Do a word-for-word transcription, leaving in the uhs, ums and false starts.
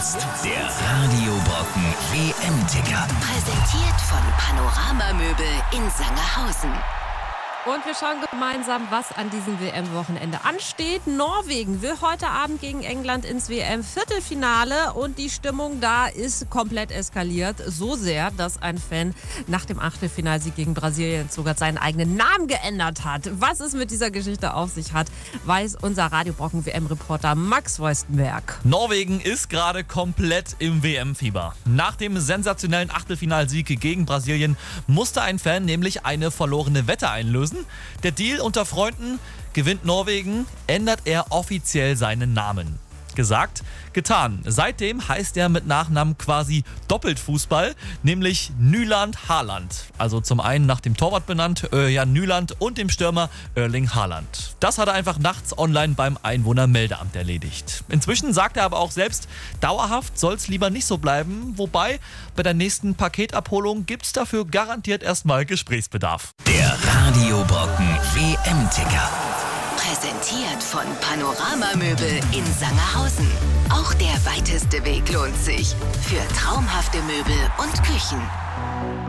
Jetzt der Radio Brocken W M-Ticker. Präsentiert von Panorama Möbel in Sangerhausen. Und wir schauen gemeinsam, was an diesem W M-Wochenende ansteht. Norwegen will heute Abend gegen England ins W M-Viertelfinale und die Stimmung da ist komplett eskaliert. So sehr, dass ein Fan nach dem Achtelfinalsieg gegen Brasilien sogar seinen eigenen Namen geändert hat. Was es mit dieser Geschichte auf sich hat, weiß unser Radio Brocken W M-Reporter Max Voistenberg. Norwegen ist gerade komplett im W M-Fieber. Nach dem sensationellen Achtelfinalsieg gegen Brasilien musste ein Fan nämlich eine verlorene Wette einlösen. Der Deal unter Freunden: gewinnt Norwegen, ändert er offiziell seinen Namen. Gesagt, getan. Seitdem heißt er mit Nachnamen quasi doppelt Fußball, nämlich Nyland Haaland. Also zum einen nach dem Torwart benannt, Örjan Nyland, und dem Stürmer Erling Haaland. Das hat er einfach nachts online beim Einwohnermeldeamt erledigt. Inzwischen sagt er aber auch selbst, dauerhaft soll es lieber nicht so bleiben. Wobei, bei der nächsten Paketabholung gibt es dafür garantiert erstmal Gesprächsbedarf. Der Radio Brocken W M-Ticker. Präsentiert von Panorama Möbel in Sangerhausen. Auch der weiteste Weg lohnt sich. Für traumhafte Möbel und Küchen.